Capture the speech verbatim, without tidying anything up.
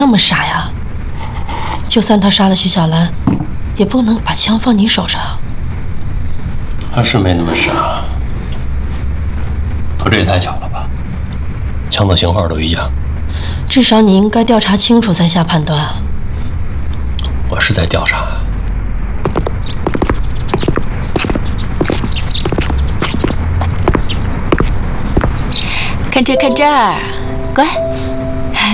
那么傻呀？就算他杀了徐小兰，也不能把枪放你手上。 他是没那么傻，可这也太巧了吧？枪的型号都一样。 至少你应该调查清楚再下判断。 我是在调查。 看这，看这儿，乖。